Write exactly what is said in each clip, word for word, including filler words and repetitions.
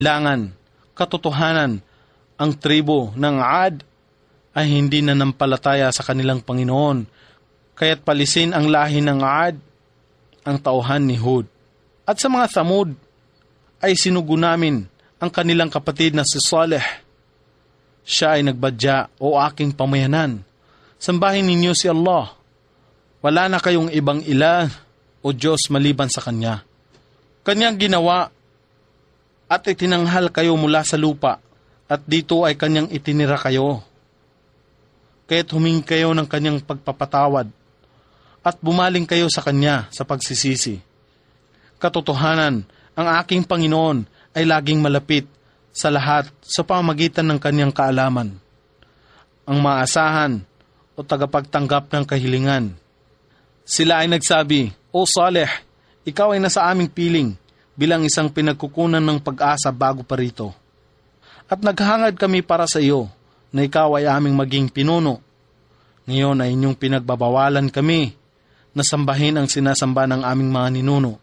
Langan, katotohanan, ang tribo ng Ad ay hindi nanampalataya sa kanilang Panginoon, kaya't palisin ang lahi ng Ad, ang tauhan ni Hud. At sa mga Thamud ay sinugo namin ang kanilang kapatid na si Saleh. Siya ay nagbadya, o aking pamayanan, sambahin ninyo si Allah. Wala na kayong ibang ilah o Diyos maliban sa Kanya. Kanyang ginawa at itinanghal kayo mula sa lupa, at dito ay Kanyang itinira kayo. Kaya't humingi kayo ng Kanyang pagpapatawad, at bumaling kayo sa Kanya sa pagsisisi. Katotohanan, ang aking Panginoon ay laging malapit sa lahat sa pamamagitan ng Kanyang kaalaman, ang maasahan o tagapagtanggap ng kahilingan. Sila ay nagsabi, O Saleh, ikaw ay nasa aming piling bilang isang pinagkukunan ng pag-asa bago pa rito. At naghangad kami para sa iyo na ikaw ay aming maging pinuno. Ngayon ay inyong pinagbabawalan kami na sambahin ang sinasamba ng aming mga ninuno.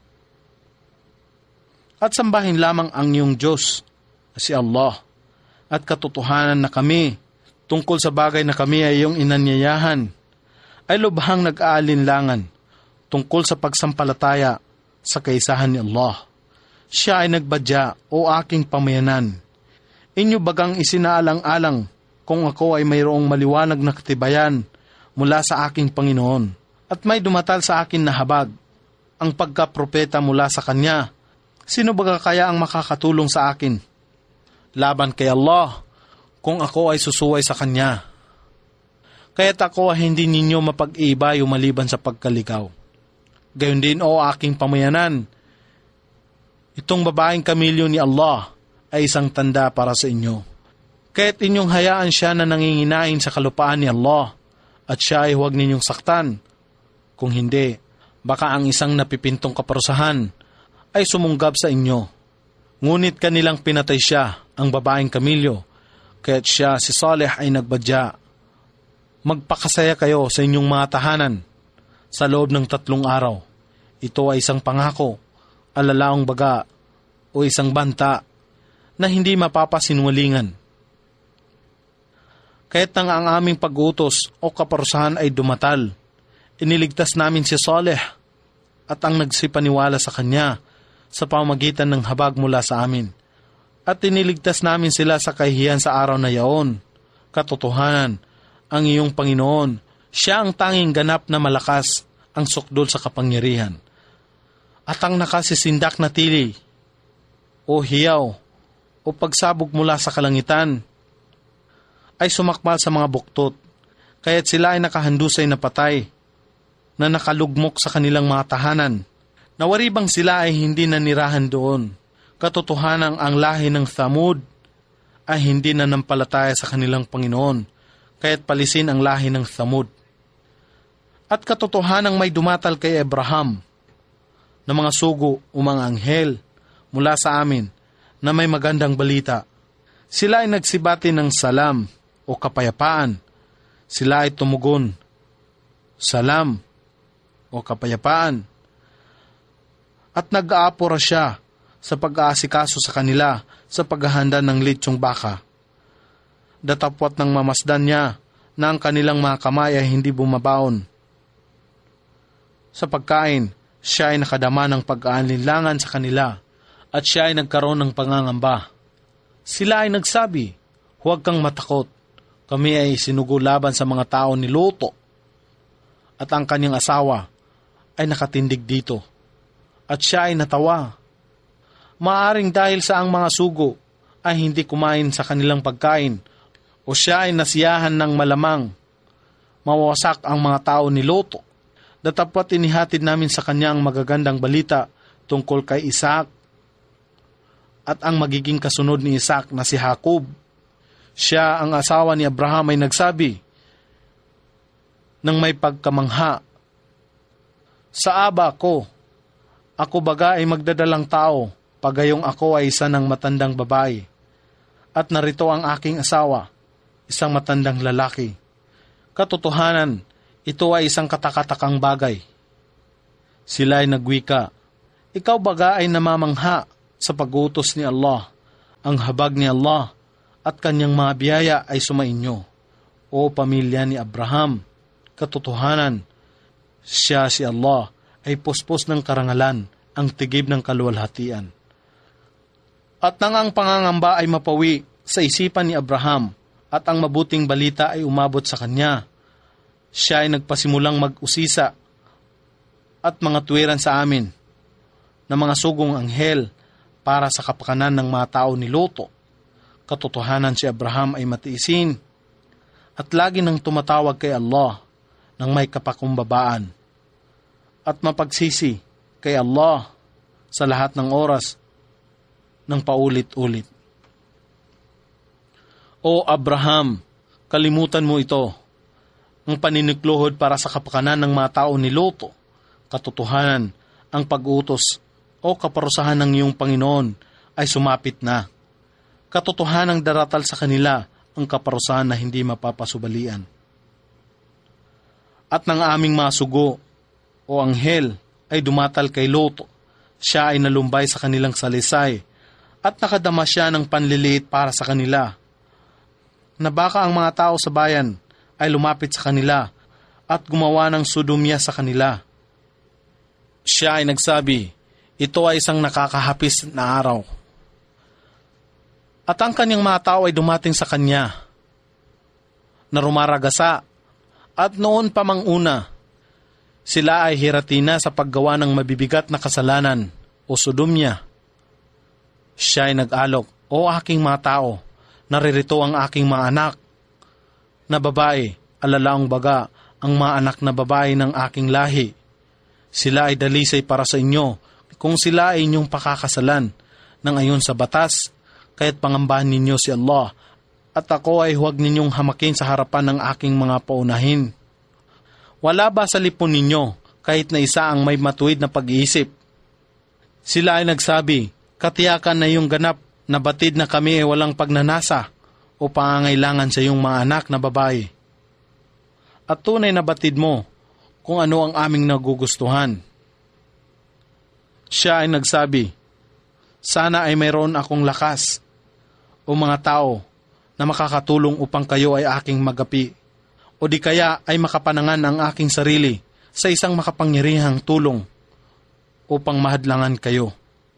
At sambahin lamang ang iyong Diyos, si Allah, at katotohanan na kami, tungkol sa bagay na kami ay iyong inanyayahan, ay lubhang nag-aalinlangan tungkol sa pagsampalataya sa kaisahan ni Allah. Siya ay nagbadya, o aking pamayanan. Inyo bagang isinaalang-alang kung ako ay mayroong maliwanag na katibayan mula sa aking Panginoon, at may dumatal sa akin na habag, ang pagkapropeta mula sa Kanya. Sino baga kaya ang makakatulong sa akin laban kay Allah kung ako ay susuway sa Kanya? Kaya't ako ay hindi ninyo mapag-iibayo maliban sa pagkaligaw. Gayon din, o aking pamayanan, itong babaeng kamilyo ni Allah ay isang tanda para sa inyo. Kaya't inyong hayaan siya na nanginginain sa kalupaan ni Allah, at siya ay huwag ninyong saktan. Kung hindi, baka ang isang napipintong kaparusahan ay sumunggab sa inyo. Ngunit kanilang pinatay siya, ang babaeng kamilyo, kaya't siya, si Saleh, ay nagbadya. Magpakasaya kayo sa inyong mga tahanan sa loob ng tatlong araw. Ito ay isang pangako, alalaong baga, o isang banta na hindi mapapasinwalingan. Kaya't nang ang aming pag-utos o kaparusahan ay dumatal, iniligtas namin si Saleh at ang nagsipaniwala sa kanya sa pamamagitan ng habag mula sa amin. At iniligtas namin sila sa kahihiyan sa araw na yaon. Katotohanan, ang iyong Panginoon, siya ang tanging ganap na malakas, ang sukdol sa kapangyarihan. At ang nakasisindak na tili, o hiyaw, o pagsabog mula sa kalangitan, ay sumakmal sa mga buktot, kaya't sila ay nakahandusay na patay, na nakalugmok sa kanilang mga tahanan. Nawaribang sila ay hindi nanirahan doon. Katotohanan, ang lahi ng Thamud ay hindi nanampalataya sa kanilang Panginoon, kaya't palisin ang lahi ng Thamud. At katotohanan, may dumatal kay Abraham na mga sugo o mga anghel mula sa amin na may magandang balita. Sila ay nagsibati ng salam o kapayapaan. Sila ay tumugon, salam o kapayapaan. At nag-aapura siya sa pag-aasikaso sa kanila sa paghahanda ng litsong baka. Datapwat ng mamasdan niya na ang kanilang mga kamay ay hindi bumabaon. Sa pagkain, siya ay nakadama ng pag-aalinlangan sa kanila, at siya ay nagkaroon ng pangangamba. Sila ay nagsabi, huwag kang matakot, kami ay sinugo laban sa mga tao ni Luto, at ang kanyang asawa ay nakatindig dito, at siya ay natawa. Maaring dahil sa ang mga sugo ay hindi kumain sa kanilang pagkain, o siya ay nasiyahan ng malamang mawasak ang mga tao ni Luto. Datapwat inihatid namin sa kanya ang magagandang balita tungkol kay Isaac at ang magiging kasunod ni Isaac na si Jacob. Siya, ang asawa ni Abraham, ay nagsabi nang may pagkamangha, sa aba ko, ako baga ay magdadalang tao, pagayong ako ay isa ng matandang babae, at narito ang aking asawa, isang matandang lalaki. Katotohanan, ito ay isang katakatakang bagay. Sila ay nagwika, ikaw baga ay namamangha sa pag-utos ni Allah, Ang habag ni Allah at kanyang mga biyaya ay sumainyo, o pamilya ni Abraham. Katotohanan, siya si Allah ay puspos ng karangalan, ang tigib ng kaluwalhatian. At nang ang pangangamba ay mapawi sa isipan ni Abraham at ang mabuting balita ay umabot sa kanya, siya ay nagpasimulang mag-usisa at mga tuwiran sa amin na mga sugong anghel para sa kapakanan ng mga tao ni Luto. Katotohanan, si Abraham ay matiisin at lagi nang tumatawag kay Allah ng may kapakumbabaan at mapagsisi kay Allah sa lahat ng oras ng paulit-ulit. O Abraham, kalimutan mo ito, ang paninikluhod para sa kapakanan ng mga tao ni Luto. Katotohanan, ang pag-utos o kaparusahan ng iyong Panginoon ay sumapit na. Katotohanang daratal sa kanila ang kaparusahan na hindi mapapasubalian. At ng aming mga sugo o anghel ay dumatal kay Luto. Siya ay nalumbay sa kanilang salisay at nakadama siya ng panliliit para sa kanila, na baka ang mga tao sa bayan ay lumapit sa kanila at gumawa ng sudumya sa kanila. Siya ay nagsabi, ito ay isang nakakahapis na araw. At ang kanyang mga tao ay dumating sa kanya, na rumaragasa, at noon pa mang una, sila ay hiratina sa paggawa ng mabibigat na kasalanan o sudumya. Siya ay nag-alok, o aking mga tao, naririto ang aking mga anak na babae, alalaong baga ang mga anak na babae ng aking lahi. Sila ay dalisay para sa inyo kung sila ay inyong pakakasalan ng ayon sa batas, kaya't pangambahan ninyo si Allah, at ako ay huwag ninyong hamakin sa harapan ng aking mga paunahin. Wala ba sa lipon ninyo kahit na isa ang may matuwid na pag-iisip? Sila ay nagsabi, katiyakan na iyong ganap na batid na kami ay walang pagnanasa o pangangailangan sa iyong mga anak na babae. At tunay na batid mo kung ano ang aming nagugustuhan. Siya ay nagsabi, sana ay mayroon akong lakas o mga tao na makakatulong upang kayo ay aking magapi, o di kaya ay makapanangan ang aking sarili sa isang makapangyarihang tulong upang mahadlangan kayo.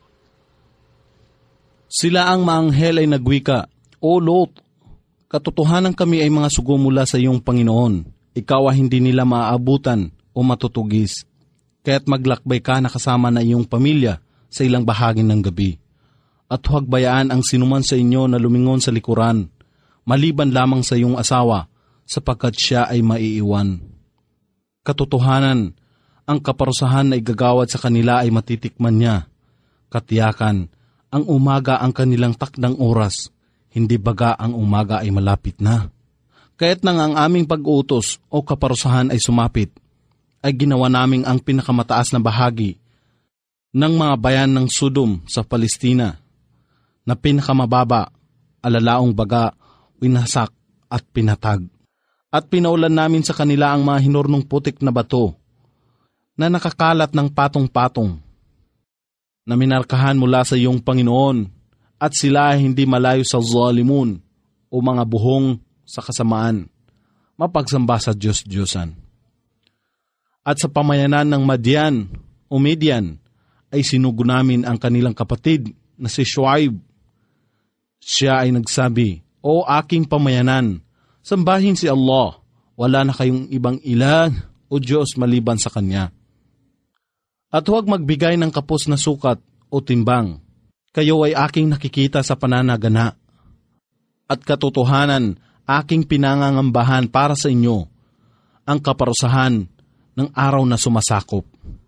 Sila ang maanghel ay nagwika, O Lot, katotohanan kami ay mga sugo mula sa iyong Panginoon. Ikaw ay hindi nila maaabutan o matutugis, kaya't maglakbay ka na kasama na iyong pamilya sa ilang bahagi ng gabi. At huwag bayaan ang sinuman sa inyo na lumingon sa likuran, maliban lamang sa iyong asawa, sapagkat siya ay maiiwan. Katotohanan, ang kaparusahan na igagawad sa kanila ay matitikman niya. Katiyakan, ang umaga ang kanilang takdang oras, hindi baga ang umaga ay malapit na. Kaya't nang ang aming pag-utos o kaparusahan ay sumapit, ay ginawa naming ang pinakamataas na bahagi ng mga bayan ng Sodom sa Palestina, na pinakamababa, alalaong baga, winasak at pinatag. At pinaulan namin sa kanila ang mga hinurnong putik na bato na nakakalat ng patong-patong, na minarkahan mula sa iyong Panginoon, at sila ay hindi malayo sa zalimun o mga buhong sa kasamaan, mapagsamba sa Diyos-Diyosan. At sa pamayanan ng Madian o Midian ay sinugo namin ang kanilang kapatid na si Shuaib. Siya ay nagsabi, O aking pamayanan, sambahin si Allah, wala na kayong ibang ilan o Diyos maliban sa Kanya. At huwag magbigay ng kapos na sukat o timbang, kayo ay aking nakikita sa pananagana. At katotohanan, aking pinangangambahan para sa inyo ang kaparusahan ng araw na sumasakop.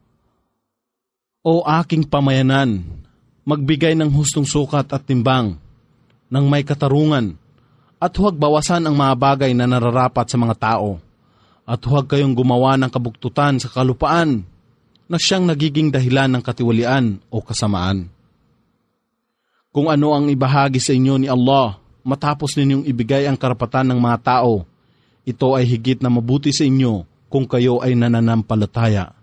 O aking pamayanan, magbigay ng hustong sukat at timbang ng may katarungan, at huwag bawasan ang mga bagay na nararapat sa mga tao, at huwag kayong gumawa ng kabuktutan sa kalupaan na siyang nagiging dahilan ng katiwalian o kasamaan. Kung ano ang ibahagi sa inyo ni Allah matapos ninyong ibigay ang karapatan ng mga tao, ito ay higit na mabuti sa inyo kung kayo ay nananampalataya.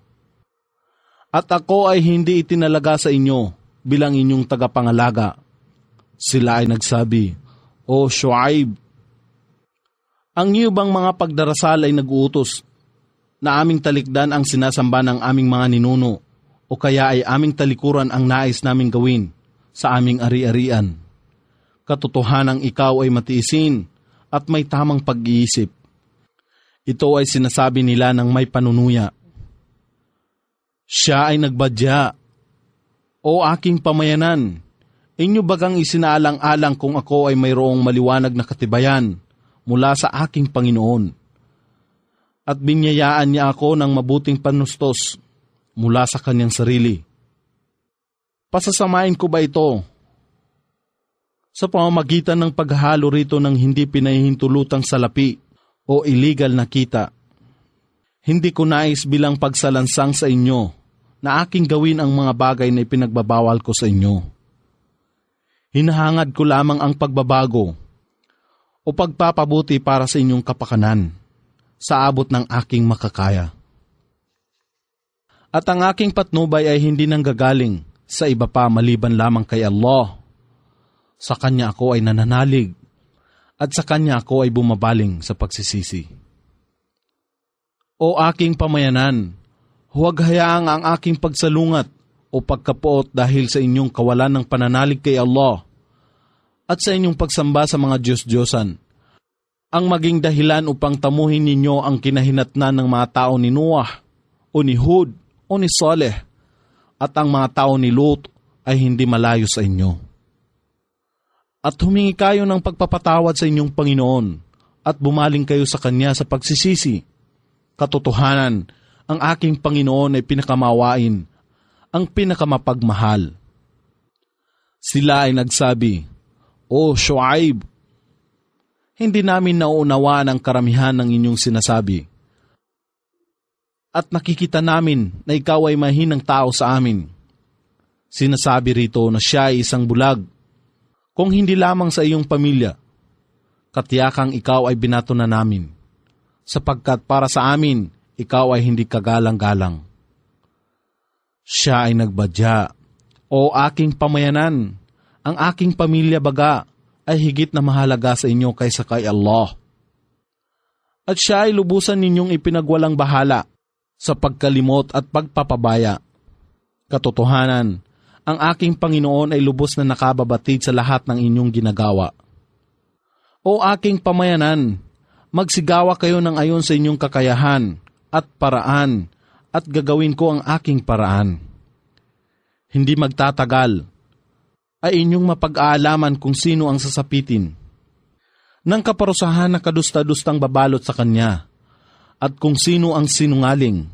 At ako ay hindi itinalaga sa inyo bilang inyong tagapangalaga Sila ay nagsabi, O Shuaib, ang iyo bang mga pagdarasal ay nag-uutos na aming talikdan ang sinasamba ng aming mga ninuno o kaya ay aming talikuran ang nais naming gawin sa aming ari-arian? Katotohanang ikaw ay matiisin at may tamang pag-iisip. Ito ay sinasabi nila ng may panunuya. Siya ay nagbadya, O aking pamayanan, inyo bagang isinaalang-alang kung ako ay mayroong maliwanag na katibayan mula sa aking Panginoon? At binyayaan niya ako ng mabuting panustos mula sa kanyang sarili. Pasasamain ko ba ito sa pamamagitan ng paghahalo rito ng hindi pinahihintulutang salapi o illegal na kita? Hindi ko nais bilang pagsalansang sa inyo na aking gawin ang mga bagay na ipinagbabawal ko sa inyo. Hinahangad ko lamang ang pagbabago o pagpapabuti para sa inyong kapakanan sa abot ng aking makakaya. At ang aking patnubay ay hindi nanggagaling sa iba pa maliban lamang kay Allah. Sa Kanya ako ay nananalig at sa Kanya ako ay bumabaling sa pagsisisi. O aking pamayanan, huwag hayaang ang aking pagsalungat o pagkapuot dahil sa inyong kawalan ng pananalig kay Allah at sa inyong pagsamba sa mga Diyos-Diyosan ang maging dahilan upang tamuhin ninyo ang kinahinatnan ng mga tao ni Noah o ni Hud o ni Saleh, at ang mga tao ni Lot ay hindi malayo sa inyo. At humingi kayo ng pagpapatawad sa inyong Panginoon at bumaling kayo sa Kanya sa pagsisisi. Katotohanan, ang aking Panginoon ay pinakamawain, ang pinakamapagmahal. Sila ay nagsabi, O Shuaib, hindi namin nauunawaan ang karamihan ng inyong sinasabi. At nakikita namin na ikaw ay mahinang tao sa amin. Sinasabi rito na siya ay isang bulag, kung hindi lamang sa iyong pamilya. Katiyakang ikaw ay binato na namin, sapagkat para sa amin, ikaw ay hindi kagalang-galang. Siya ay nagbadya, O aking pamayanan, ang aking pamilya baga ay higit na mahalaga sa inyo kaysa kay Allah. At siya ay lubusan ninyong ipinagwalang bahala sa pagkalimot at pagpapabaya. Katotohanan, ang aking Panginoon ay lubos na nakababatid sa lahat ng inyong ginagawa. O aking pamayanan, magsigawa kayo ng ayon sa inyong kakayahan at paraan at gagawin ko ang aking paraan. Hindi magtatagal ay inyong mapag-aalaman kung sino ang sasapitin ng kaparusahan na kadusta-dustang babalot sa kanya at kung sino ang sinungaling.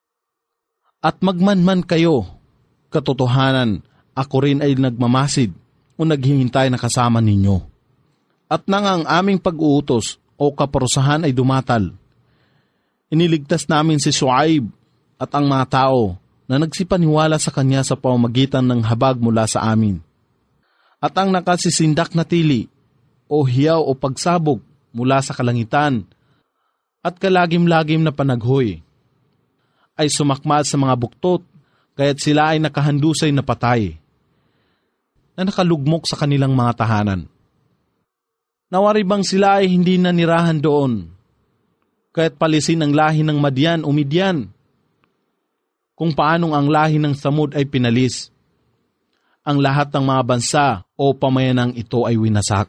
At magmanman kayo, katotohanan, ako rin ay nagmamasid o naghihintay na kasama ninyo. At nang ang aming pag-uutos o kaparusahan ay dumatal, iniligtas namin si Shuaib at ang mga tao na nagsipaniwala sa kanya sa pamamagitan ng habag mula sa amin. At ang nakasisindak na tili o hiyaw o pagsabog mula sa kalangitan at kalagim-lagim na panaghoy ay sumakmal sa mga buktot, kaya't sila ay nakahandusay na patay na nakalugmok sa kanilang mga tahanan. Nawari bang sila ay hindi nanirahan doon, kaya't palisin ang lahi ng Madian o Midian, kung paanong ang lahi ng Samud ay pinalis. Ang lahat ng mga bansa o pamayanang ito ay winasak.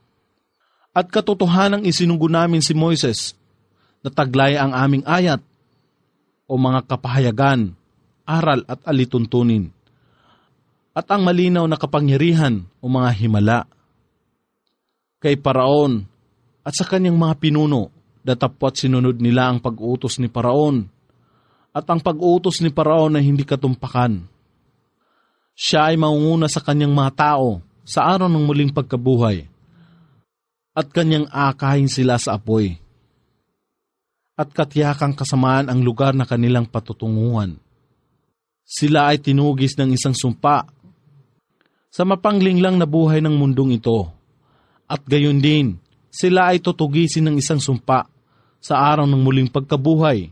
At katotohanang isinugo namin si Moises na taglay ang aming ayat o mga kapahayagan, aral at alituntunin, at ang malinaw na kapangyarihan o mga himala. Kay Paraon at sa kanyang mga pinuno, datapwat sinunod nila ang pag-utos ni Paraon, at ang pag-utos ni Paraon ay hindi katumpakan. Siya ay maunguna sa kanyang mga tao sa araw ng muling pagkabuhay, at kanyang aakahin sila sa apoy. At katiyakang kasamaan ang lugar na kanilang patutunguhan. Sila ay tinugis ng isang sumpa sa mapanglinglang na buhay ng mundong ito, at gayon din sila ay tutugisin ng isang sumpa sa araw ng muling pagkabuhay.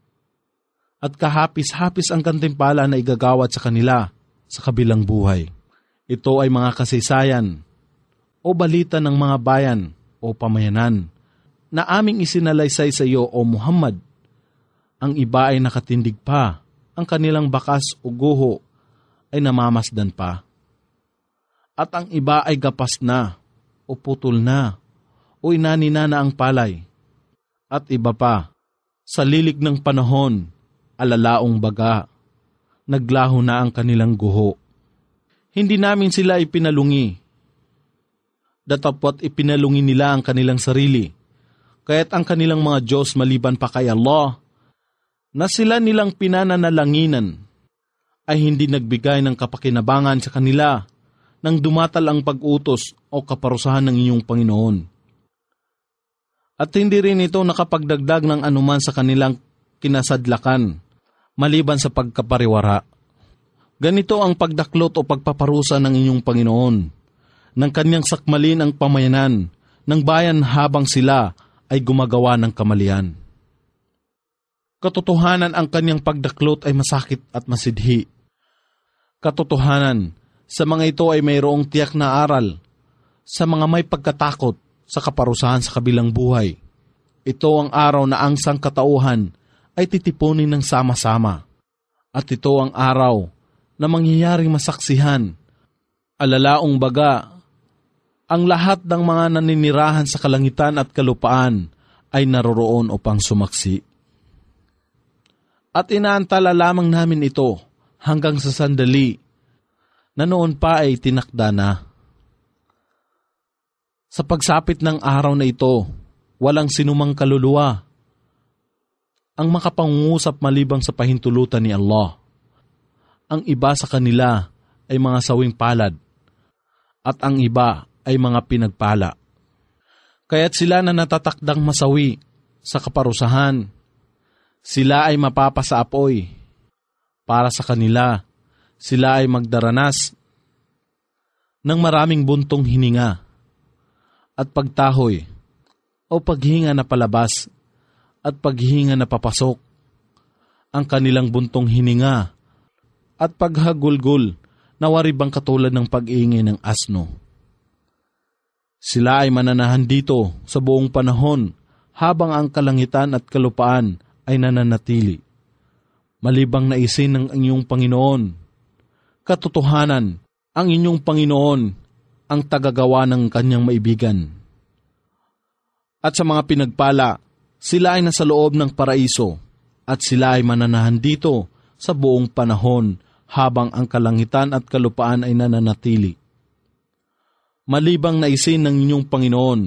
At kahapis-hapis ang kantimpala na igagawad sa kanila sa kabilang buhay. Ito ay mga kasaysayan o balita ng mga bayan o pamayanan na aming isinalaysay sa iyo, O Muhammad. Ang iba ay nakatindig pa, ang kanilang bakas o guho ay namamasdan pa. At ang iba ay gapas na, o putol na, o inanina na ang palay. At iba pa, sa lilig ng panahon, alalaong baga, naglaho na ang kanilang guho. Hindi namin sila ipinalungi, datapwat ipinalungi nila ang kanilang sarili, kaya't ang kanilang mga Diyos maliban pa kay Allah, na sila nilang pinananalanginan, ay hindi nagbigay ng kapakinabangan sa kanila nang dumatal ang pag-utos o kaparusahan ng inyong Panginoon. At hindi rin ito nakapagdagdag ng anuman sa kanilang kinasadlakan, maliban sa pagkapariwara. Ganito ang pagdaklot o pagpaparusa ng inyong Panginoon, ng kanyang sakmalin ang pamayanan ng bayan habang sila ay gumagawa ng kamalian. Katotohanan ang kanyang pagdaklot ay masakit at masidhi. Katotohanan, sa mga ito ay mayroong tiyak na aral sa mga may pagkatakot sa kaparusahan sa kabilang buhay. Ito ang araw na ang sangkatauhan ay titipunin ng sama-sama. At ito ang araw na mangyayaring masaksihan. Alalaong baga, ang lahat ng mga naninirahan sa kalangitan at kalupaan ay naroroon upang sumaksi. At inaantala lamang namin ito hanggang sa sandali na noon pa ay tinakda na. Sa pagsapit ng araw na ito, walang sinumang kaluluwa ang makapangungusap malibang sa pahintulutan ni Allah. Ang iba sa kanila ay mga sawing palad, at ang iba ay mga pinagpala. Kaya't sila na natatakdang masawi sa kaparusahan, sila ay mapapasa apoy. Para sa kanila, sila ay magdaranas ng maraming buntong hininga at pagtahoy o paghinga na palabas at paghinga na papasok. Ang kanilang buntong hininga at paghagulgol na waribang katulad ng pag-iingay ng asno. Sila ay mananahan dito sa buong panahon habang ang kalangitan at kalupaan ay nananatili. Malibang naisin ng inyong Panginoon. Katotohanan, ang inyong Panginoon ang tagagawa ng kanyang maibigan. At sa mga pinagpala, sila ay nasa loob ng paraiso at sila ay mananahan dito sa buong panahon habang ang kalangitan at kalupaan ay nananatili. Malibang naisin ng inyong Panginoon,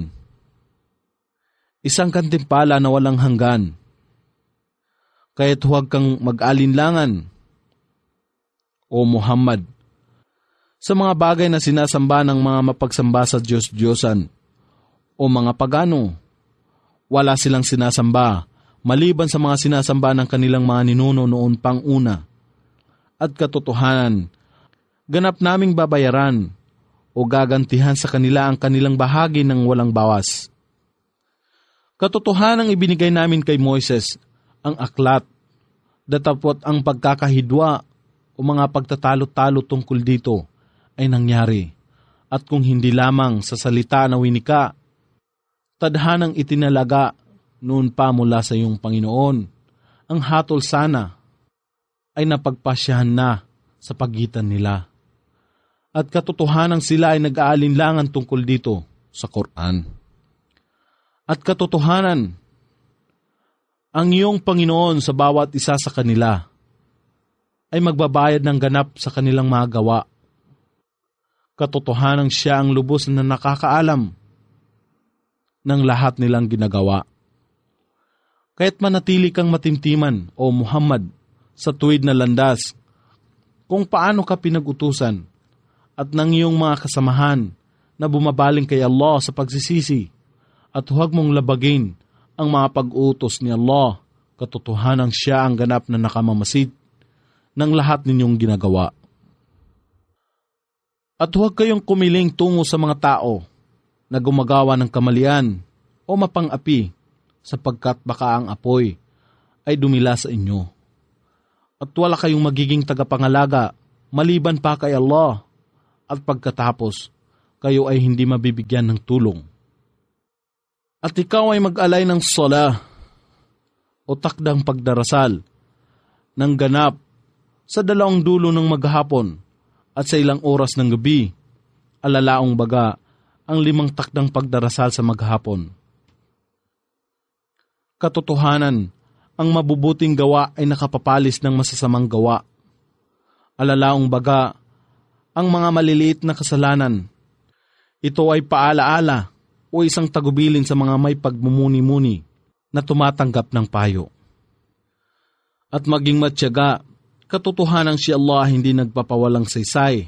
isang kantimpala na walang hanggan, kaya't huwag kang mag-alinlangan, O Muhammad, sa mga bagay na sinasamba ng mga mapagsamba sa Diyos-Diyosan o mga pagano. Wala silang sinasamba maliban sa mga sinasamba ng kanilang mga ninuno noon pang una. At katotohanan, ganap naming babayaran o gagantihan sa kanila ang kanilang bahagi ng walang bawas. Katotohanang ibinigay namin kay Moises ang aklat, datapwat ang pagkakahidwa o mga pagtatalo-talo tungkol dito ay nangyari. At kung hindi lamang sa salita na winika, tadhanang itinalaga noon pa mula sa iyong Panginoon, ang hatol sana ay napagpasyahan na sa pagitan nila. At katotohanang sila ay nag-aalinlangan tungkol dito sa Quran. At katotohanan, ang iyong Panginoon sa bawat isa sa kanila ay magbabayad ng ganap sa kanilang mga gawa. Katotohanang siya ang lubos na nakakaalam ng lahat nilang ginagawa. Kaya't manatili kang matimtiman, O Muhammad, sa tuwid na landas, kung paano ka pinag-utusan, at ng iyong mga kasamahan na bumabaling kay Allah sa pagsisisi, at huwag mong labagin ang mga pag-utos ni Allah, katotohanang siya ang ganap na nakamamasid ng lahat ninyong ginagawa. At huwag kayong kumiling tungo sa mga tao na gumagawa ng kamalian o mapang-api, sapagkat baka ang apoy ay dumila sa inyo. At wala kayong magiging tagapangalaga maliban pa kay Allah, at pagkatapos, kayo ay hindi mabibigyan ng tulong. At ikaw ay mag-alay ng sala o takdang pagdarasal ng ganap sa dalawang dulo ng maghapon at sa ilang oras ng gabi, alalaong baga ang limang takdang pagdarasal sa maghapon. Katotohanan, ang mabubuting gawa ay nakapapalis ng masasamang gawa. Alalaong baga, ang mga maliliit na kasalanan, ito ay paalaala o isang tagubilin sa mga may pagmumuni-muni na tumatanggap ng payo. At maging matyaga, katotohanan si Allah hindi nagpapawalang saysay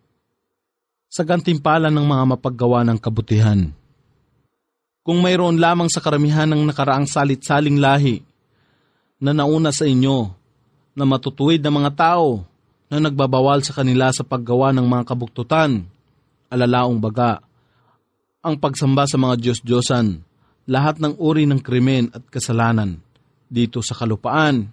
sa gantimpala ng mga mapaggawa ng kabutihan. Kung mayroon lamang sa karamihan ng nakaraang salit-saling lahi na nauna sa inyo na matutuwid na mga tao na nagbabawal sa kanila sa paggawa ng mga kabuktutan, alalaong baga, ang pagsamba sa mga Diyos-Diyosan, lahat ng uri ng krimen at kasalanan dito sa kalupaan.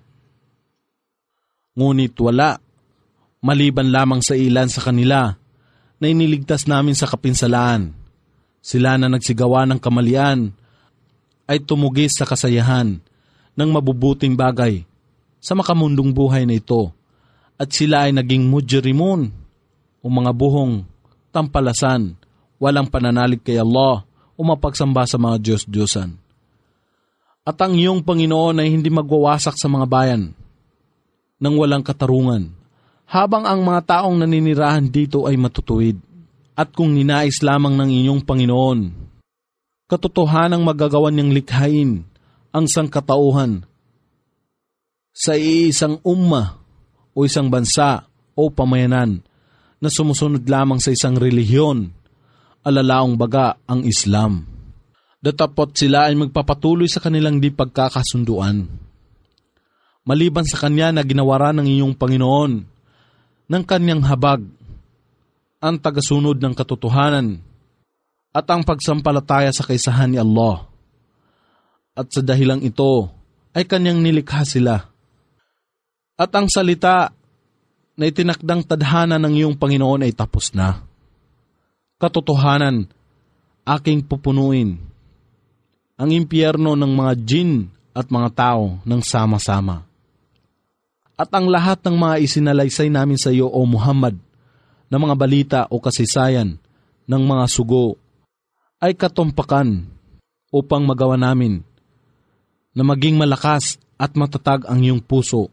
Ngunit wala, maliban lamang sa ilan sa kanila na iniligtas namin sa kapinsalaan. Sila na nagsigawa ng kamalian ay tumugis sa kasayahan ng mabubuting bagay sa makamundong buhay na ito, at sila ay naging mujrimun o mga buhong tampalasan, walang pananalig kay Allah o mapagsamba sa mga Diyos-Diyosan. At ang iyong Panginoon ay hindi magwawasak sa mga bayan nang walang katarungan, habang ang mga taong naninirahan dito ay matutuwid. At kung ninais lamang ng inyong Panginoon, katotohanang magagawan niyang likhain ang sangkatauhan sa iisang umma o isang bansa o pamayanan na sumusunod lamang sa isang relihiyon, alalaong baga ang Islam. Datapot sila ay magpapatuloy sa kanilang di pagkakasunduan. Maliban sa kanya na ginawaran ng inyong Panginoon ng kanyang habag, ang tagasunod ng katotohanan at ang pagsampalataya sa kaisahan ni Allah. At sa dahilang ito ay kanyang nilikha sila. At ang salita na itinakdang tadhana ng iyong Panginoon ay tapos na. Katotohanan, aking pupunuin ang impyerno ng mga jin at mga tao ng sama-sama. At ang lahat ng mga isinalaysay namin sa iyo, O Muhammad, na mga balita o kasaysayan ng mga sugo ay katumpakan upang magawa namin na maging malakas at matatag ang iyong puso.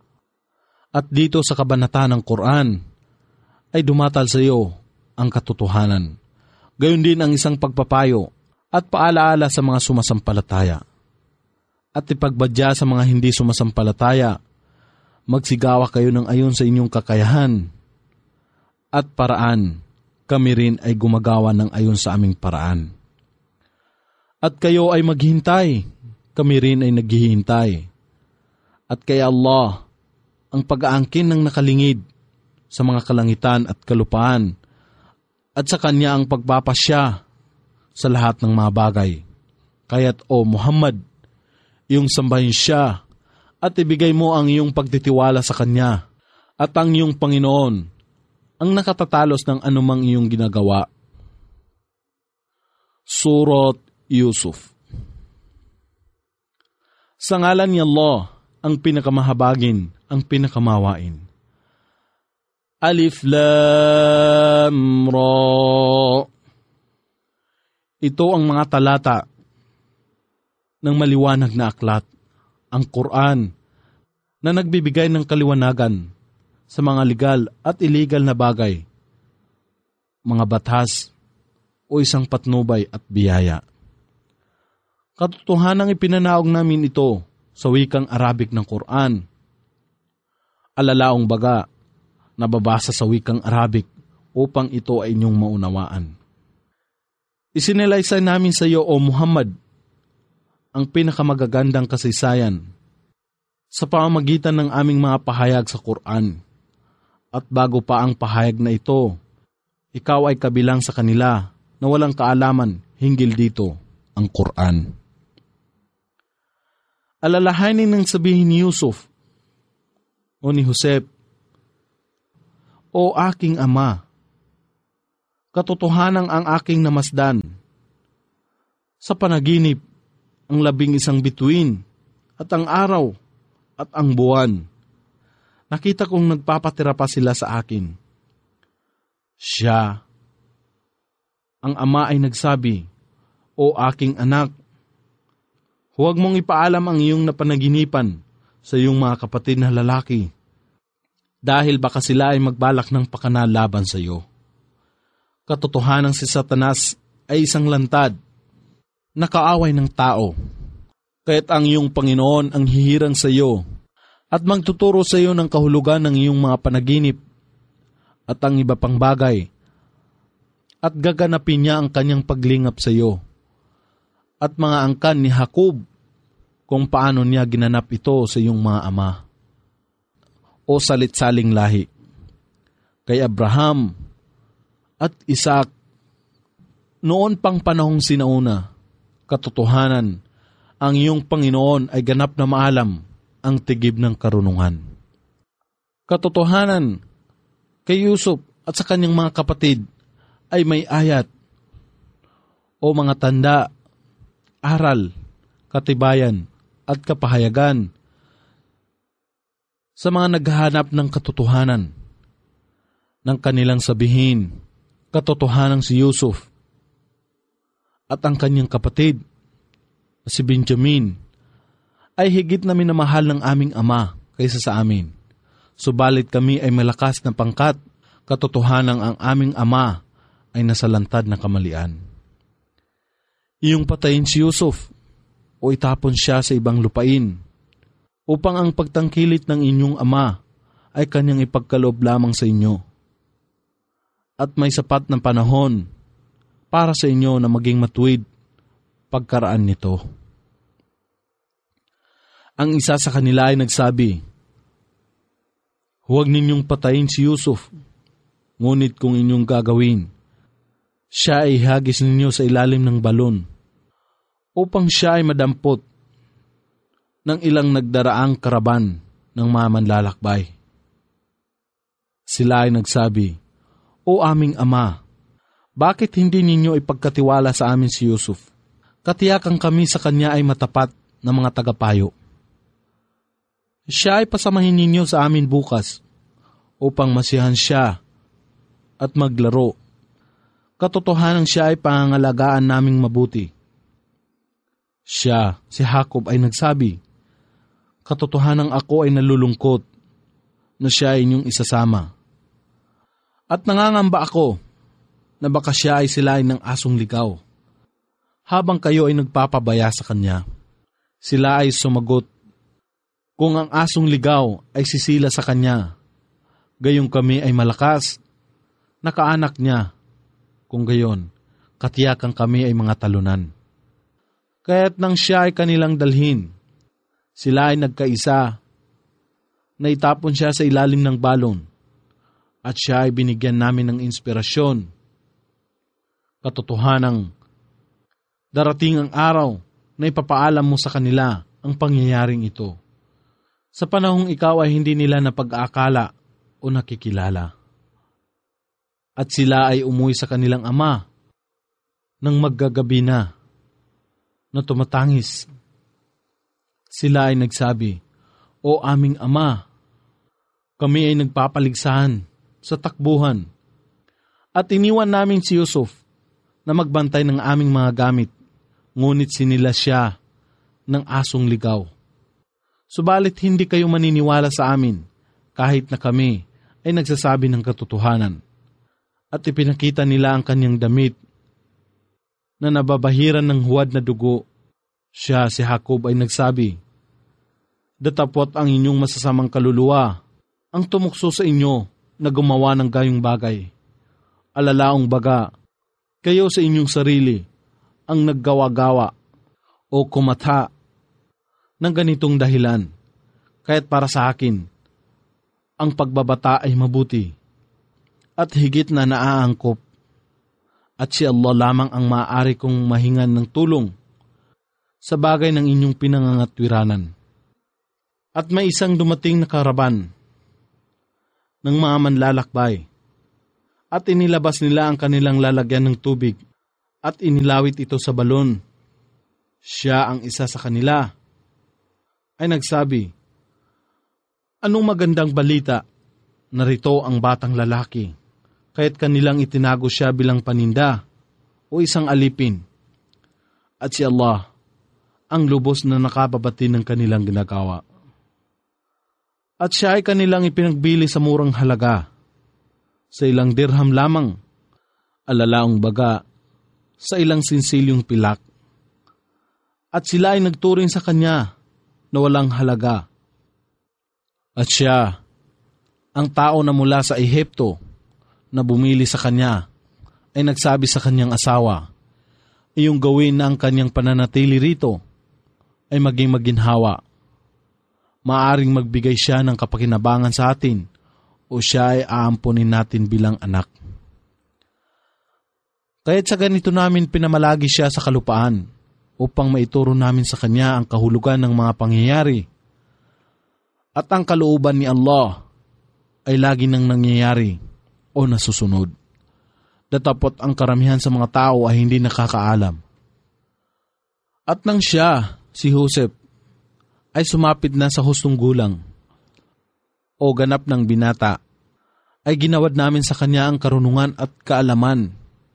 At dito sa kabanata ng Quran ay dumatal sa iyo ang katotohanan. Gayon din ang isang pagpapayo at paalaala sa mga sumasampalataya. At ipagbadya sa mga hindi sumasampalataya, magsigawa kayo ng ayon sa inyong kakayahan at paraan, kami rin ay gumagawa ng ayon sa aming paraan. At kayo ay maghintay, kami rin ay naghihintay. At kay Allah, ang pag-aangkin ng nakalingid sa mga kalangitan at kalupaan, at sa Kanya ang pagpapasya sa lahat ng mga bagay. Kaya't, O Muhammad, iyong sambahin siya at ibigay mo ang iyong pagtitiwala sa Kanya at ang iyong Panginoon ang nakatatalos ng anumang iyong ginagawa. Surat Yusuf. Sa ngalan ni Allah, ang pinakamahabagin, ang pinakamawain. Alif Lam Ra. Ito ang mga talata ng maliwanag na aklat, ang Quran, na nagbibigay ng kaliwanagan sa mga legal at illegal na bagay, mga batas o isang patnubay at biyaya. Katotohanang ipinanaog namin ito sa wikang Arabic ng Quran. Alalaong baga, nababasa sa wikang Arabic upang ito ay inyong maunawaan. Isinalaysay namin sa iyo, O Muhammad, ang pinakamagagandang kasaysayan sa pamamagitan ng aming mga pahayag sa Quran. At bago pa ang pahayag na ito, ikaw ay kabilang sa kanila na walang kaalaman hinggil dito, ang Quran. Alalahanin ng sabihin ni Yusuf o ni Josep, O aking ama, Katotohanan ang aking namasdan. Sa panaginip, ang labing isang bituin at ang araw at ang buwan. Nakita kong nagpapatira pa sila sa akin. Siya, ang ama ay nagsabi, "O aking anak, huwag mong ipaalam ang iyong napanaginipan sa iyong mga kapatid na lalaki, dahil baka sila ay magbalak ng pakanalaban sa iyo." Katotohanan si Satanas ay isang lantad, nakaaway ng tao. Kaya't ang iyong Panginoon ang hihirang sa iyo at magtuturo sa iyo ng kahulugan ng iyong mga panaginip at ang iba pang bagay, at gaganapin niya ang kanyang paglingap sa iyo at mga angkan ni Jacob kung paano niya ginanap ito sa iyong mga ama o salit-saling lahi. Kay Abraham at Isaac, noon pang panahong sinauna, katotohanan, ang iyong Panginoon ay ganap na maalam ang tigib ng karunungan. Katotohanan, kay Yusuf at sa kanyang mga kapatid ay may ayat o mga tanda, aral, katibayan at kapahayagan sa mga naghahanap ng katotohanan ng kanilang sabihin. Katotohanan si Yusuf at ang kanyang kapatid si Benjamin ay higit na minamahal ng aming ama kaysa sa amin. Subalit kami ay malakas na pangkat, katotohanan ang aming ama ay nasalantad na kamalian. Iyong patayin si Yusuf o itapon siya sa ibang lupain upang ang pagtangkilit ng inyong ama ay kanyang ipagkaloob lamang sa inyo. At may sapat na panahon para sa inyo na maging matuwid pagkaraan nito. Ang isa sa kanila ay nagsabi, "Huwag ninyong patayin si Yusuf, ngunit kung inyong gagawin, siya ay hagis ninyo sa ilalim ng balon upang siya ay madampot ng ilang nagdaraang karaban ng mga manlalakbay." Sila ay nagsabi, "O aming ama, bakit hindi ninyo ipagkatiwala sa amin si Yusuf? Katiyakan kami sa kanya ay matapat na mga tagapayo. Siya ay pasamahin ninyo sa amin bukas upang masiyahan siya at maglaro. Katotohanan siya ay pangangalagaan naming mabuti." Siya, si Jacob, ay nagsabi, "Katotohanan ako ay nalulungkot na siya ay inyong isasama. At nangangamba ako na baka siya ay silain ng asong ligaw habang kayo ay nagpapabaya sa kanya." Sila ay sumagot, "Kung ang asong ligaw ay sisila sa kanya, gayong kami ay malakas, nakaanak niya. Kung gayon, katiyakan kami ay mga talunan." Kaya't nang siya ay kanilang dalhin, sila ay nagkaisa, naitapon siya sa ilalim ng balon, at siya ay binigyan namin ng inspirasyon. Katotohanang, darating ang araw na ipapaalam mo sa kanila ang pangyayaring ito, sa panahong ikaw ay hindi nila napag-aakala o nakikilala. At sila ay umuwi sa kanilang ama nang maggagabi na, na tumatangis. Sila ay nagsabi, "O aming ama, kami ay nagpapaligsahan sa takbuhan at iniwan namin si Yusuf na magbantay ng aming mga gamit, ngunit sinila siya ng asong ligaw. Subalit hindi kayo maniniwala sa amin kahit na kami ay nagsasabi ng katotohanan." At ipinakita nila ang kanyang damit na nababahiran ng huwad na dugo. Siya, si Jacob, ay nagsabi, "Datapot ang inyong masasamang kaluluwa ang tumukso sa inyo na gumawa ng gayong bagay. Alalaong baga, kayo sa inyong sarili ang naggawa-gawa o kumata ng ganitong dahilan. Kaya't para sa akin, ang pagbabata ay mabuti at higit na naaangkop. At si Allah lamang ang maaari kong mahingan ng tulong sa bagay ng inyong pinangangatwiranan." At may isang dumating na karaban ng mga manlalakbay At inilabas nila ang kanilang lalagyan ng tubig at inilawit ito sa balon. Siya ang isa sa kanila ay nagsabi, "Anong magandang balita? Narito ang batang lalaki, kaya't kanilang itinago siya bilang paninda o isang alipin. At si Allah ang lubos na nakababati ng kanilang ginagawa. At siya ay kanilang ipinagbili sa murang halaga, sa ilang dirham lamang, alalaong baga, sa ilang sinsilyong pilak. At sila ay nagturing sa kanya na walang halaga. At siya, ang tao na mula sa Ehipto na bumili sa kanya, ay nagsabi sa kanyang asawa, iyong gawin na ang kanyang pananatili rito ay maging maginhawa. Maaring magbigay siya ng kapakinabangan sa atin o siya ay aampunin natin bilang anak. Kaya't sa ganito namin pinamalagi siya sa kalupaan upang maituro namin sa kanya ang kahulugan ng mga pangyayari. At ang kalooban ni Allah ay lagi nang nangyayari o nasusunod. Datapot ang karamihan sa mga tao ay hindi nakakaalam. At nang siya, si Joseph, ay sumapit na sa hustong gulang o ganap ng binata, ay ginawad namin sa kanya ang karunungan at kaalaman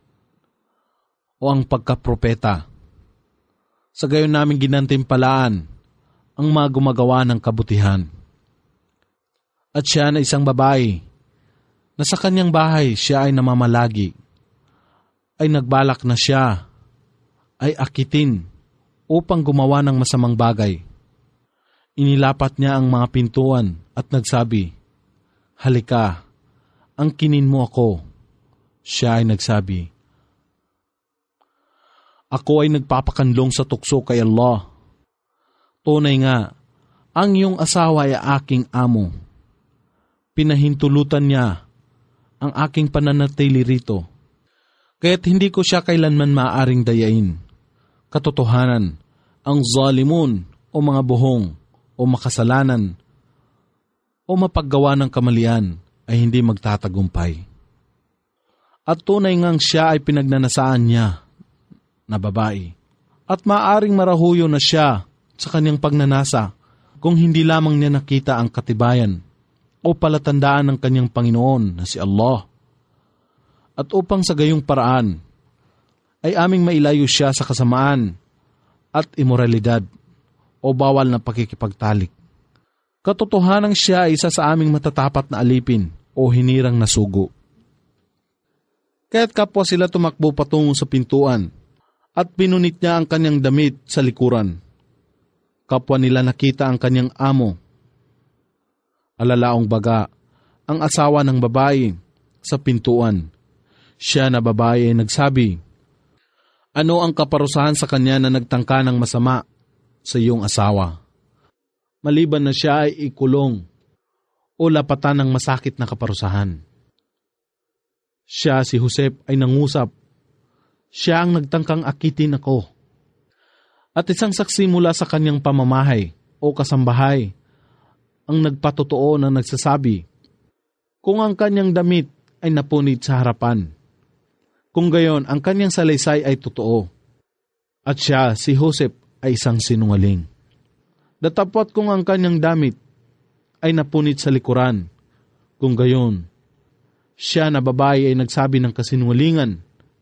o ang pagkapropeta. Sa gayon namin ginantimpalaan ang mga gumagawa ng kabutihan. At siya na isang babae na sa kanyang bahay siya ay namamalagi, ay nagbalak na siya ay akitin upang gumawa ng masamang bagay. Inilapat niya ang mga pintuan at nagsabi, "Halika, angkinin mo ako." Siya ay nagsabi, "Ako ay nagpapakanlong sa tukso kay Allah. Tunay nga, ang iyong asawa ay aking amo. Pinahintulutan niya ang aking pananatili rito. Kaya't hindi ko siya kailanman maaaring dayain. Katotohanan, ang zalimun o mga buhong o makasalanan o mapaggawa ng kamalian ay hindi magtatagumpay. At tunay ngang siya ay pinagnanasaan niya na babae. At maaring marahuyo na siya sa kanyang pagnanasa kung hindi lamang niya nakita ang katibayan o palatandaan ng kanyang Panginoon na si Allah. At upang sa gayong paraan ay aming mailayo siya sa kasamaan at imoralidad o bawal na pakikipagtalik. Katotohanang siya ay isa sa aming matatapat na alipin o hinirang na sugo." Kaya't kapwa sila tumakbo patungo sa pintuan at pinunit niya ang kanyang damit sa likuran. Kapwa nila nakita ang kanyang amo. Alalaong baga, ang asawa ng babae sa pintuan. Siya na babae ay nagsabi, "Ano ang kaparusahan sa kanya na nagtangka ng masama sa iyong asawa? Maliban na siya ay ikulong o lapatan ng masakit na kaparusahan." Siya, si Joseph, ay nangusap, "Siya ang nagtangkang akitin ako." At isang saksi mula sa kanyang pamamahay o kasambahay ang nagpatotoo na nagsasabi, kung ang kanyang damit ay napunit sa harapan, kung gayon ang kanyang salaysay ay totoo, at siya, si Joseph, ay isang sinungaling. Datapot kung ang kanyang damit ay napunit sa likuran, kung gayon, siya na babae ay nagsabi ng kasinungalingan,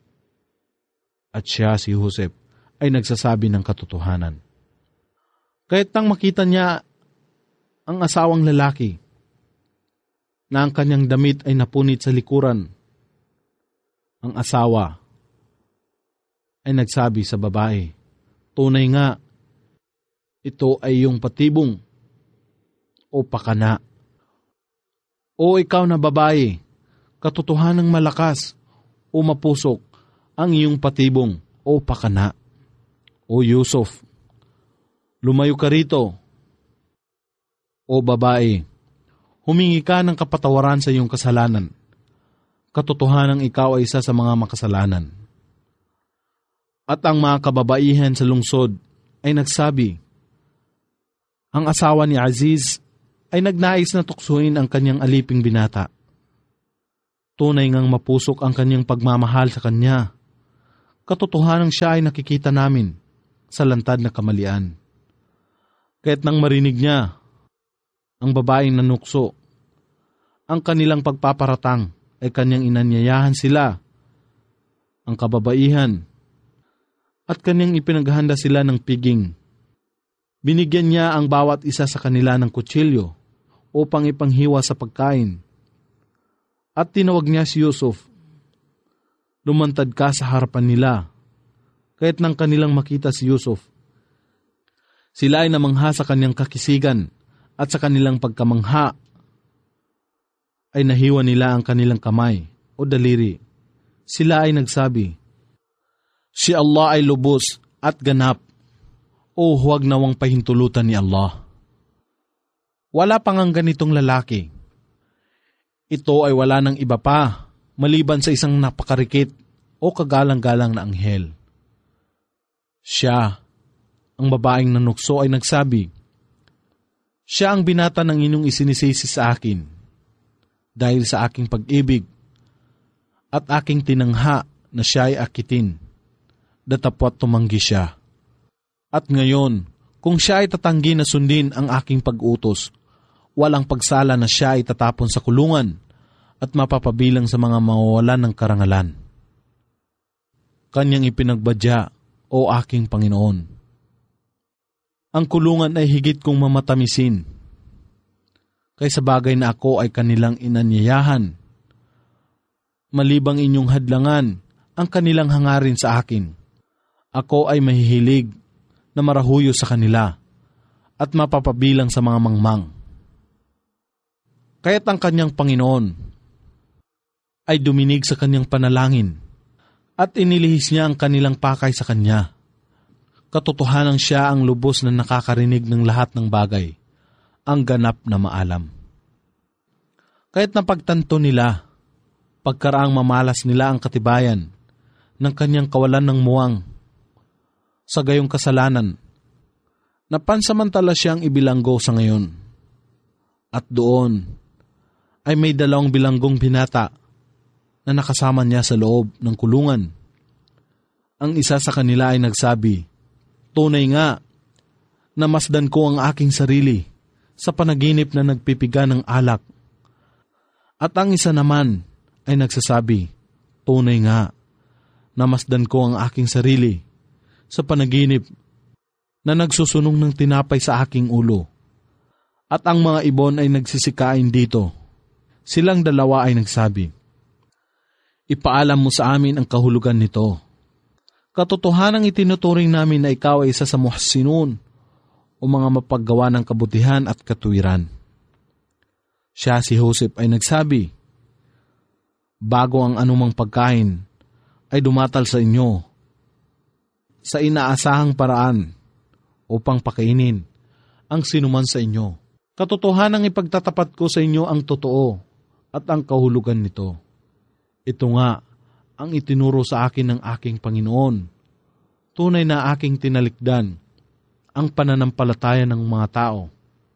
at siya, si Joseph, ay nagsasabi ng katotohanan. Kaya't nang makita niya ang asawang lalaki na ang kanyang damit ay napunit sa likuran, ang asawa ay nagsabi sa babae, "Tunay nga, ito ay iyong patibong o pakana. O ikaw na babae, katotohanang malakas o mapusok ang iyong patibong o pakana. O Yusuf, lumayo ka rito. O babae, humingi ka ng kapatawaran sa iyong kasalanan. Katotohanang ikaw ay isa sa mga makasalanan." At ang mga kababaihan sa lungsod ay nagsabi, "Ang asawa ni Aziz ay nagnais na tuksuin ang kanyang aliping binata. Tunay ngang mapusok ang kanyang pagmamahal sa kanya. Katotohanan siya ay nakikita namin sa lantad na kamalian. Kaya't nang marinig niya ang babaeng nanukso, ang kanilang pagpaparatang ay kanyang inanyayahan sila, ang kababaihan, at kanyang ipinaghanda sila ng piging. Binigyan niya ang bawat isa sa kanila ng kutsilyo upang ipanghiwa sa pagkain. At tinawag niya si Yusuf. Lumantad ka sa harapan nila. Kaya't nang kanilang makita si Yusuf, sila ay namangha sa kanyang kakisigan at sa kanilang pagkamangha ay nahiwa nila ang kanilang kamay o daliri. Sila ay nagsabi, si Allah ay lubos at ganap, o huwag nawang pahintulutan ni Allah. Wala pang ang ganitong lalaki. Ito ay wala ng iba pa, maliban sa isang napakarikit o kagalang-galang na anghel. Siya, ang babaeng nanukso, ay nagsabi, siya ang binata ng inyong isinisisi sa akin, dahil sa aking pag-ibig, at aking tinangha na siya ay akitin, datapwat tumanggi siya. At ngayon, kung siya ay tatanggi na sundin ang aking pag-utos, walang pagsala na siya ay tatapon sa kulungan at mapapabilang sa mga mawawalan ng karangalan. Kanyang ipinagbadya, o aking Panginoon. Ang kulungan ay higit kong mamatamisin, kaysa bagay na ako ay kanilang inanyayahan. Malibang inyong hadlangan ang kanilang hangarin sa akin, ako ay mahihilig na marahuyo sa kanila at mapapabilang sa mga mangmang. Kaya't ang kanyang Panginoon ay duminig sa kanyang panalangin at inilihis niya ang kanilang pakay sa kanya. Katotohanan siya ang lubos na nakakarinig ng lahat ng bagay, ang ganap na maalam. Kaya't napagtanto nila, pagkaraang mamalas nila ang katibayan ng kanyang kawalan ng muwang, sa gayong kasalanan, na pansamantala siyang ibilanggo sa ngayon. At doon ay may dalawang bilanggong binata na nakasama niya sa loob ng kulungan. Ang isa sa kanila ay nagsabi, tunay nga, namasdan ko ang aking sarili sa panaginip na nagpipiga ng alak. At ang isa naman ay nagsasabi, tunay nga, namasdan ko ang aking sarili sa panaginip na nagsusunong ng tinapay sa aking ulo. At ang mga ibon ay nagsisikain dito. Silang dalawa ay nagsabi, ipaalam mo sa amin ang kahulugan nito. Katotohanang itinuturing namin na ikaw ay isa sa muhsinun o mga mapaggawa ng kabutihan at katuwiran. Siya si Joseph ay nagsabi, bago ang anumang pagkain ay dumatal sa inyo sa inaasahang paraan upang pakainin ang sinuman sa inyo. Katotohanang ipagtatapat ko sa inyo ang totoo at ang kahulugan nito. Ito nga ang itinuro sa akin ng aking Panginoon. Tunay na aking tinalikdan ang pananampalataya ng mga tao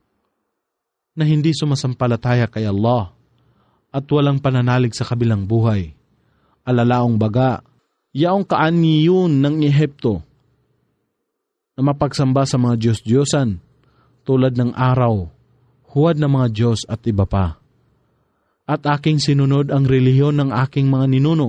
na hindi sumasampalataya kay Allah at walang pananalig sa kabilang buhay. Alalaong baga, yaong kaaniyon ng Ehipto na mapagsamba sa mga Diyos-Diyosan tulad ng araw, huwad ng mga Diyos at iba pa. At aking sinunod ang relihiyon ng aking mga ninuno,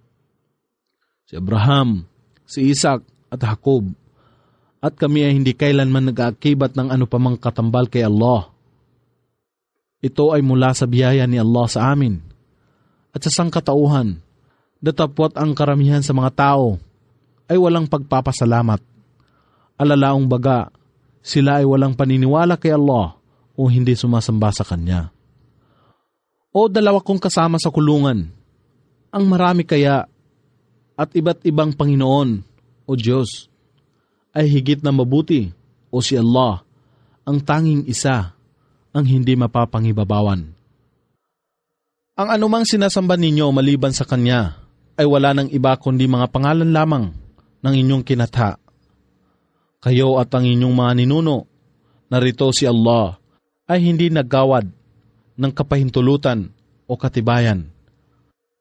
si Abraham, si Isaac at Jacob, at kami ay hindi kailanman nag-aakibat ng ano pamang katambal kay Allah. Ito ay mula sa biyaya ni Allah sa amin, at sa sangkatauhan, datapwat ang karamihan sa mga tao ay walang pagpapasalamat. Alalaong baga, sila ay walang paniniwala kay Allah o hindi sumasamba sa Kanya. O dalawa kong kasama sa kulungan, ang marami kaya at iba't ibang Panginoon o Diyos ay higit na mabuti o si Allah ang tanging isa ang hindi mapapangibabawan. Ang anumang sinasamba ninyo maliban sa Kanya ay wala ng iba kundi mga pangalan lamang ng inyong kinatha. Kayo at ang inyong mga ninuno, narito si Allah, ay hindi naggawad ng kapahintulutan o katibayan.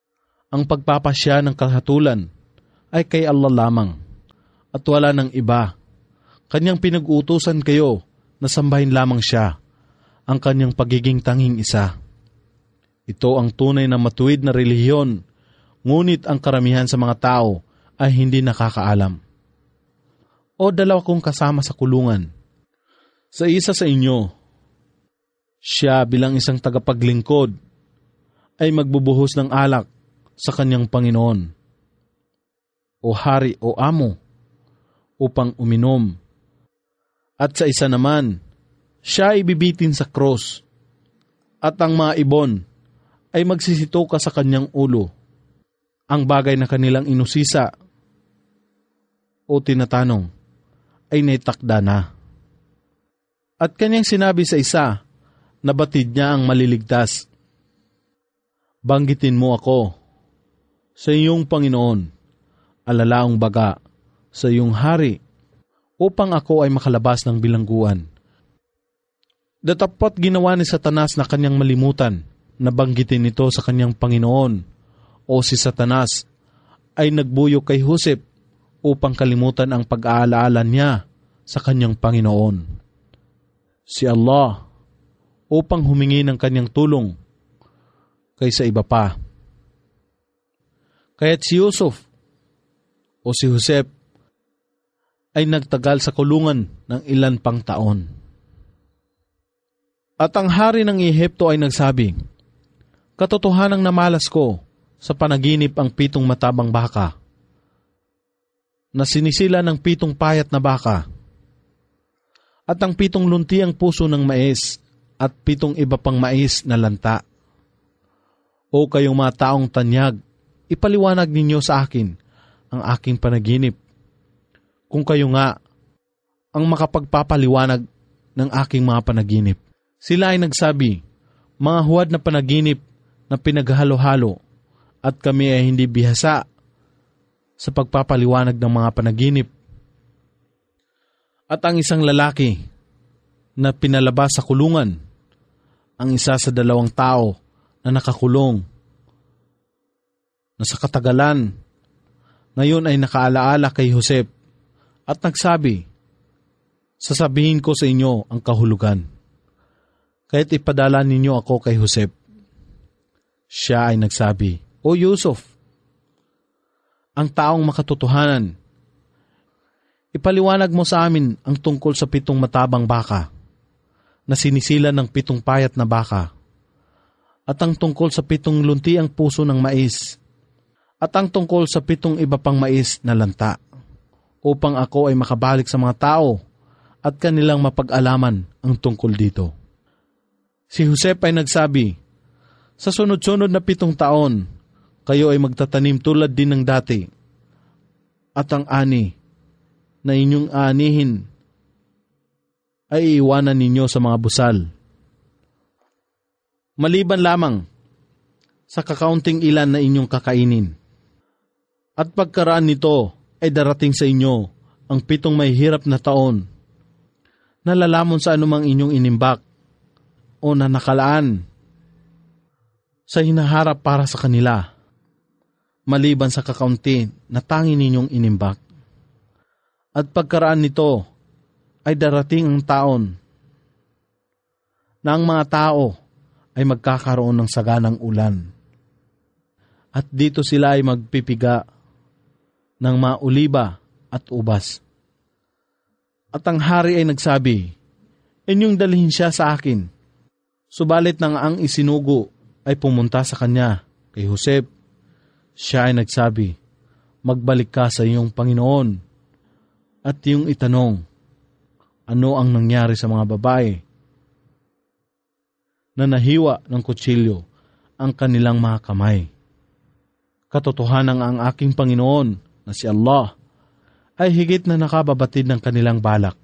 Ang pagpapasya ng kahatulan ay kay Allah lamang at wala ng iba. Kanyang pinag-utusan kayo na sambahin lamang siya, ang kanyang pagiging tanging isa. Ito ang tunay na matuwid na relihiyon, ngunit ang karamihan sa mga tao ay hindi nakakaalam. O dalawa kong kasama sa kulungan. Sa isa sa inyo, siya bilang isang tagapaglingkod ay magbubuhos ng alak sa kanyang Panginoon o hari o amo upang uminom. At sa isa naman, siya ay bibitin sa cross at ang mga ibon ay magsisitoka sa kanyang ulo. Ang bagay na kanilang inusisa o tinatanong ay naitakda na. At kanyang sinabi sa isa na batid niya ang maliligtas, banggitin mo ako sa iyong Panginoon, alalaong baga sa iyong hari, upang ako ay makalabas ng bilangguan. Datapot ginawa ni Satanas na kanyang malimutan na banggitin ito sa kanyang Panginoon, o si Satanas ay nagbuyo kay Joseph upang kalimutan ang pag-aalaala niya sa kanyang Panginoon, si Allah, upang humingi ng kanyang tulong kaysa iba pa. Kaya't si Yusuf o si Joseph ay nagtagal sa kulungan ng ilan pang taon. At ang hari ng Ehipto ay nagsabi, katotohanang namalas ko sa panaginip ang pitong matabang baka, na sinisila ng pitong payat na baka, at ang pitong lunti ang puso ng mais, at pitong iba pang mais na lanta. O kayong mga taong tanyag, ipaliwanag ninyo sa akin ang aking panaginip. Kung kayo nga ang makapagpapaliwanag ng aking mga panaginip. Sila ay nagsabi, mga huwad na panaginip na pinaghalo-halo, at kami ay hindi bihasa sa pagpapaliwanag ng mga panaginip. At ang isang lalaki na pinalabas sa kulungan, ang isa sa dalawang tao na nakakulong, na sa katagalan, ngayon ay nakaalaala kay Joseph at nagsabi, sasabihin ko sa inyo ang kahulugan, kaya't ipadala ninyo ako kay Joseph. Siya ay nagsabi, O Yusuf, ang taong makatotohanan, ipaliwanag mo sa amin ang tungkol sa pitong matabang baka na sinisila ng pitong payat na baka, at ang tungkol sa pitong lunti ang puso ng mais, at ang tungkol sa pitong iba pang mais na lanta, upang ako ay makabalik sa mga tao at kanilang mapag-alaman ang tungkol dito. Si Joseph ay nagsabi, sa sunod-sunod na pitong taon, kayo ay magtatanim tulad din ng dati, at ang ani na inyong aanihin ay iiwanan ninyo sa mga busal. Maliban lamang sa kakaunting ilan na inyong kakainin. At pagkaraan nito ay darating sa inyo ang pitong may hirap na taon, na lalamon sa anumang inyong inimbak o na nakalaan sa hinaharap para sa kanila, maliban sa kakaunti na tangi ninyong inimbak. At pagkaraan nito ay darating ang taon na ang mga tao ay magkakaroon ng saganang ulan. At dito sila ay magpipiga ng mga oliba at ubas. At ang hari ay nagsabi, inyong dalhin siya sa akin. Subalit nang ang isinugo ay pumunta sa kanya kay Joseph, siya ay nagsabi, magbalik ka sa iyong Panginoon at iyong itanong, ano ang nangyari sa mga babae na nahiwa ng kutsilyo ang kanilang mga kamay. Katotohanan ang aking Panginoon na si Allah ay higit na nakababatid ng kanilang balak.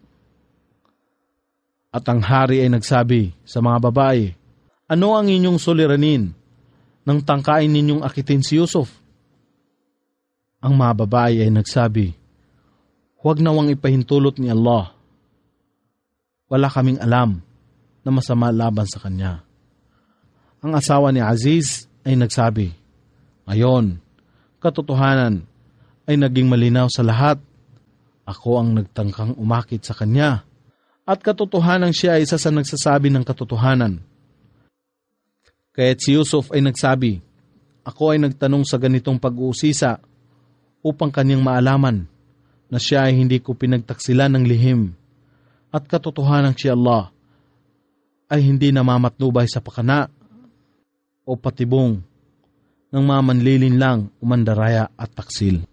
At ang hari ay nagsabi sa mga babae, ano ang inyong suliranin nang tangkain ninyong akitin si Yusuf? Ang mga babae ay nagsabi, huwag nawang ipahintulot ni Allah. Wala kaming alam na masama laban sa kanya. Ang asawa ni Aziz ay nagsabi, Ngayon, katotohanan ay naging malinaw sa lahat. Ako ang nagtangkang umakit sa kanya. At katotohanan siya ay isa sa nagsasabi ng katotohanan. Kaya't si Yusuf ay nagsabi, ako ay nagtanong sa ganitong pag-uusisa upang kanyang maalaman na siya ay hindi ko pinagtaksilan ng lihim. At katotohanan si Allah ay hindi namamatnubay sa pakana o patibong ng mamanlilin lang, umandaraya at taksil.